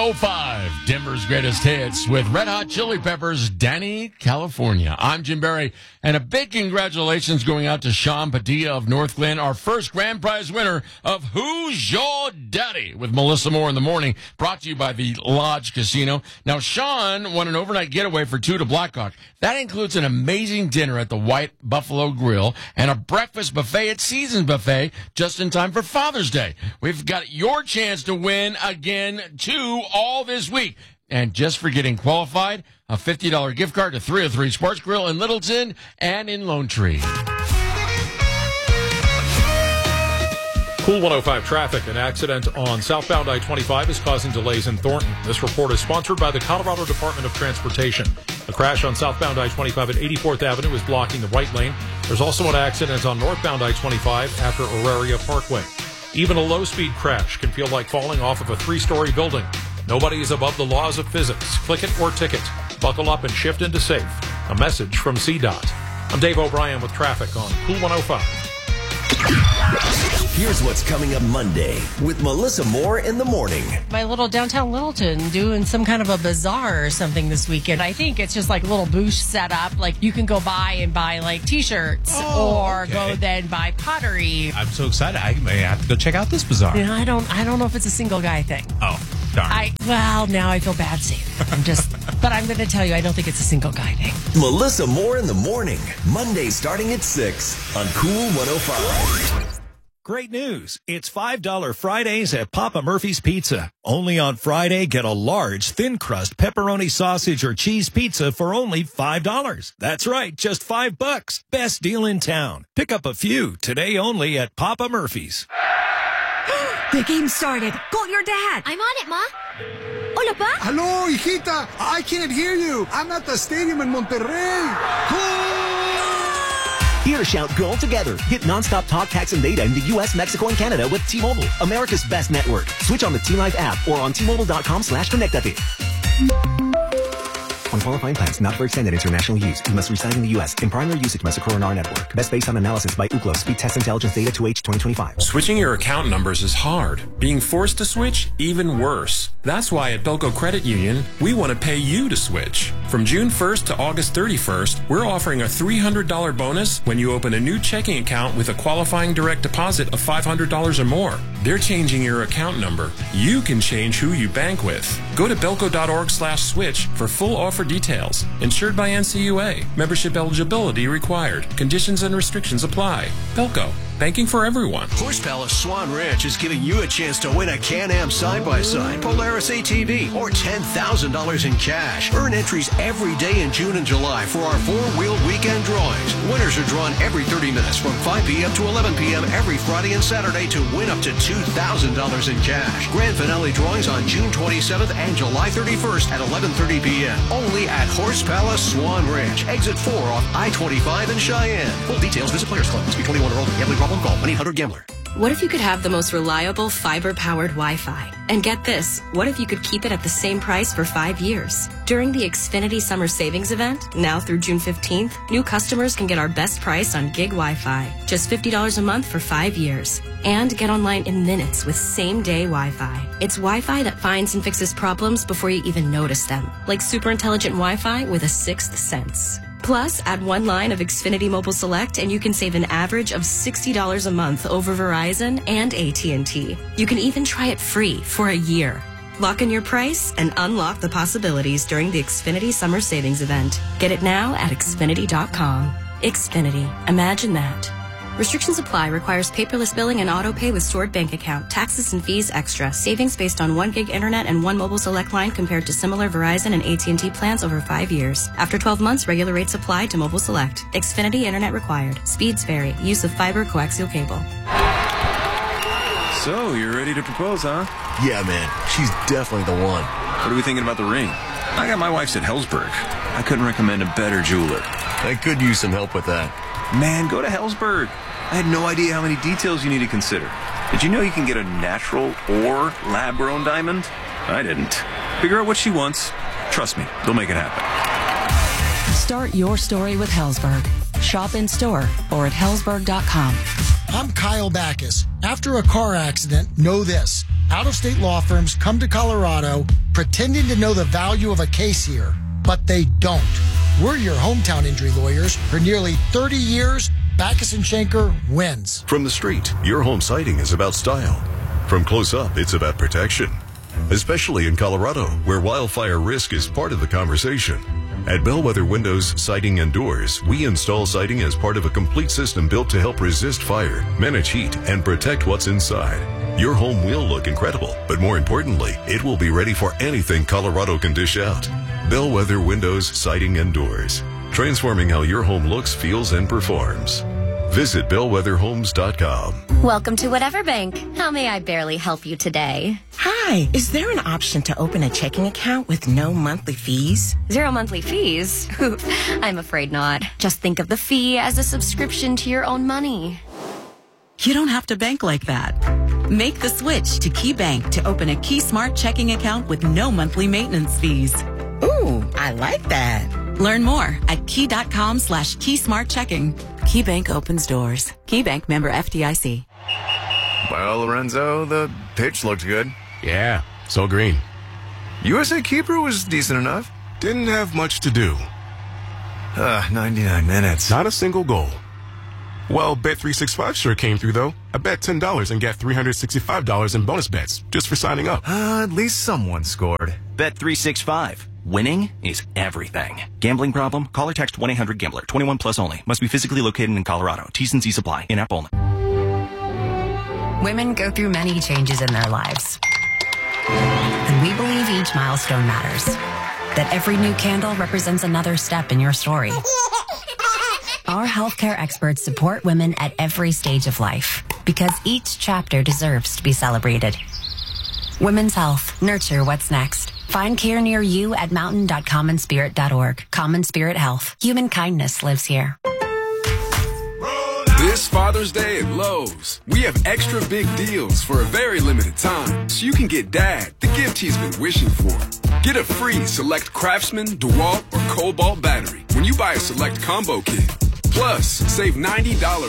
05, Denver's greatest hits with Red Hot Chili Peppers, Danny, California. I'm Jim Barry, and a big congratulations going out to Sean Padilla of North Glen, our first grand prize winner of Who's Your Daddy with Melissa Moore in the Morning, brought to you by the Lodge Casino. Now, Sean won an overnight getaway for two to Blackhawk. That includes an amazing dinner at the White Buffalo Grill and a breakfast buffet at Seasons Buffet just in time for Father's Day. We've got your chance to win again, too, all this week. And just for getting qualified, a $50 gift card to 303 Sports Grill in Littleton and in Lone Tree. Cool 105 traffic. An accident on southbound I-25 is causing delays in Thornton. This report is sponsored by the Colorado Department of Transportation. A crash on southbound I-25 at 84th Avenue is blocking the right lane. There's also an accident on northbound I-25 after Auraria Parkway. Even a low-speed crash can feel like falling off of a 3-story building. Nobody is above the laws of physics. Click it or ticket. Buckle up and shift into safe. A message from CDOT. I'm Dave O'Brien with traffic on Cool 105. Here's what's coming up Monday with Melissa Moore in the Morning. My little downtown Littleton doing some kind of a bazaar or something this weekend. I think it's just like a little booth set up. Like you can go by and buy like T-shirts or go then buy pottery. I'm so excited. I may have to go check out this bazaar. You know, I don't know if it's a single guy thing. Oh, darn. Well, now I feel bad saying it. But I'm going to tell you, I don't think it's a single guy thing. Melissa Moore in the Morning. Monday starting at 6 on Cool 105. Great news. It's $5 Fridays at Papa Murphy's Pizza. Only on Friday, get a large, thin-crust pepperoni sausage or cheese pizza for only $5. That's right, just $5. Best deal in town. Pick up a few today only at Papa Murphy's. The game started. Call your dad. I'm on it, Ma. Hola, Pa. Hello, hijita. I can't hear you. I'm at the stadium in Monterrey. Here, shout goal together. Get nonstop talk, text, and data in the U.S., Mexico, and Canada with T-Mobile, America's best network. Switch on the T-Life app or on T-Mobile.com/connectate. On qualifying plans not for extended international use, you must reside in the U.S. In primary usage must occur on our network. Best based on analysis by Ookla. Speed Test Intelligence Data 2H 2025. Switching your account numbers is hard. Being forced to switch, even worse. That's why at Belco Credit Union, we want to pay you to switch. From June 1st to August 31st, we're offering a $300 bonus when you open a new checking account with a qualifying direct deposit of $500 or more. They're changing your account number. You can change who you bank with. Go to belco.org/switch for full offer details. Insured by NCUA. Membership eligibility required. Conditions and restrictions apply. Belco. Banking for everyone. Horse Palace Swan Ranch is giving you a chance to win a Can-Am side-by-side, Polaris ATV, or $10,000 in cash. Earn entries every day in June and July for our four-wheel weekend drawings. Winners are drawn every 30 minutes from 5 p.m. to 11 p.m. every Friday and Saturday to win up to $2,000 in cash. Grand finale drawings on June 27th and July 31st at 11:30 p.m. Only at Horse Palace Swan Ranch. Exit 4 off I-25 in Cheyenne. Full details visit Players Club. Must be 21 or older. Gambling problem? Call 1-800-GAMBLER. What if you could have the most reliable fiber-powered Wi-Fi? And get this, what if you could keep it at the same price for 5 years? During the Xfinity Summer Savings Event, now through June 15th, new customers can get our best price on gig Wi-Fi, just $50 a month for 5 years. And get online in minutes with same-day Wi-Fi. It's Wi-Fi that finds and fixes problems before you even notice them, like super intelligent Wi-Fi with a sixth sense. Plus, add one line of Xfinity Mobile Select and you can save an average of $60 a month over Verizon and AT&T. You can even try it free for a year. Lock in your price and unlock the possibilities during the Xfinity Summer Savings Event. Get it now at Xfinity.com. Xfinity. Imagine that. Restrictions apply. Requires paperless billing and auto pay with stored bank account. Taxes and fees extra. Savings based on 1 gig internet and 1 mobile select line compared to similar Verizon and AT&T plans over 5 years. After 12 months, regular rates apply to mobile select. Xfinity internet required. Speeds vary. Use of fiber coaxial cable. So, you're ready to propose, huh? Yeah, man. She's definitely the one. What are we thinking about the ring? I got my wife's at Hellsberg. I couldn't recommend a better jeweler. I could use some help with that. Man, go to Hellsberg. I had no idea how many details you need to consider. Did you know you can get a natural or lab-grown diamond? I didn't. Figure out what she wants. Trust me, they'll make it happen. Start your story with Hellsberg. Shop in store or at Hellsberg.com. I'm Kyle Backus. After a car accident, know this. out-of-state law firms come to Colorado pretending to know the value of a case here, but they don't. We're your hometown injury lawyers. For nearly 30 years, Backus & Schenker wins. From the street, your home siding is about style. From close up, it's about protection. Especially in Colorado, where wildfire risk is part of the conversation. At Bellwether Windows, Siding and Doors, we install siding as part of a complete system built to help resist fire, manage heat, and protect what's inside. Your home will look incredible, but more importantly, it will be ready for anything Colorado can dish out. Bellwether Windows, Siding and Doors. Transforming how your home looks, feels, and performs. Visit bellwetherhomes.com. Welcome to Whatever Bank. How may I barely help you today? Hi, is there an option to open a checking account with no monthly fees? 0 monthly fees? I'm afraid not. Just think of the fee as a subscription to your own money. You don't have to bank like that. Make the switch to Key Bank to open a Key Smart checking account with no monthly maintenance fees. Ooh, I like that. Learn more at key.com/keysmartchecking. Key Bank opens doors. Key Bank, member FDIC. Well, Lorenzo, the pitch looked good. Yeah, so green. USA keeper was decent enough. Didn't have much to do. 99 minutes. Not a single goal. Well, Bet365 sure came through, though. I bet $10 and got $365 in bonus bets just for signing up. At least someone scored. Bet365. Winning is everything. Gambling problem? Call or text 1-800-GAMBLER. 21 plus only. Must be physically located in Colorado. T's and C's apply. In-app only. Women go through many changes in their lives. And we believe each milestone matters. That every new candle represents another step in your story. Our healthcare experts support women at every stage of life because each chapter deserves to be celebrated. Women's Health. Nurture what's next. Find care near you at mountain.commonspirit.org. Common Spirit Health. Human kindness lives here. This Father's Day at Lowe's, we have extra big deals for a very limited time, so you can get Dad the gift he's been wishing for. Get a free Select Craftsman, DeWalt, or Cobalt battery when you buy a Select combo kit. Plus, save $90